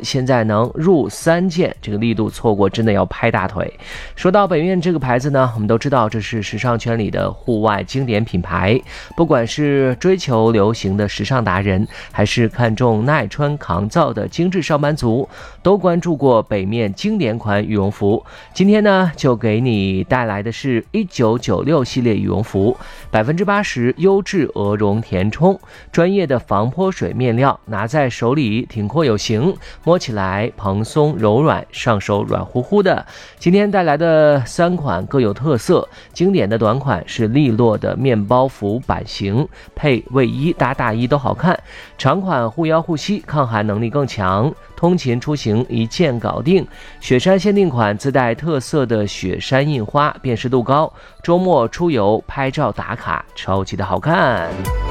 现在能入3件，这个力度错过真的要拍大腿。说到北面这个牌子呢，我们都知道这是时尚圈里的户外经典品牌，不管是追求流行的时尚达人，还是看重耐穿抗造的精致上班族，都关注过北面经典款羽绒服。今天呢，就给你带来的是1996系列羽绒服，80%优质鹅绒填充，专业的防泼水面料，拿在手里挺阔有型，摸起来蓬松柔软，上手软乎乎的。今天带来的3款各有特色，经典的短款是利落的面包服版型，配卫衣搭大衣都好看。长款护腰护膝，抗寒能力更强，通勤出行一件搞定。雪山限定款自带特色的雪山印花，辨识度高，周末出游拍照打卡超级的好看。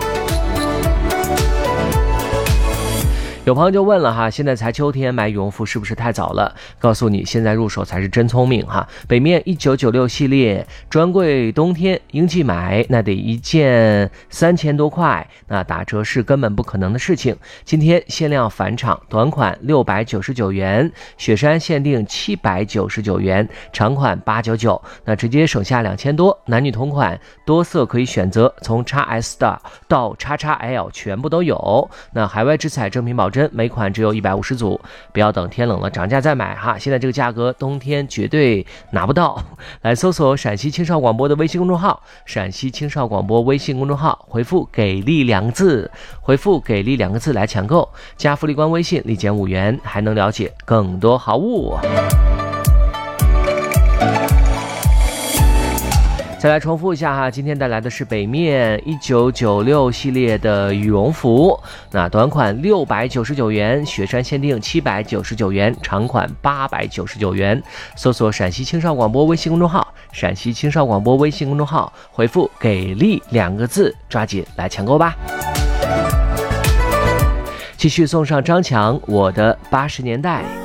有朋友就问了哈，现在才秋天买羽绒服是不是太早了？告诉你，现在入手才是真聪明哈。北面1996系列专柜冬天应季买，那得一件3000多块，那打折是根本不可能的事情。今天限量返场，短款699元，雪山限定799元，长款899，那直接省下2000多。男女同款，多色可以选择，从 XS 到 XXL 全部都有。那海外直采正品保证，每款只有150组，不要等天冷了涨价再买哈，现在这个价格冬天绝对拿不到。来搜索陕西青少广播的微信公众号，陕西青少广播微信公众号，回复给力2个字，回复给力2个字来抢购，加福利官微信立减5元，还能了解更多好物。再来重复一下哈，今天带来的是北面1996系列的羽绒服，那短款699元，雪山限定799元，长款899元。搜索陕西青少广播微信公众号，陕西青少广播微信公众号，回复给力2个字，抓紧来抢购吧。继续送上张强我的80年代。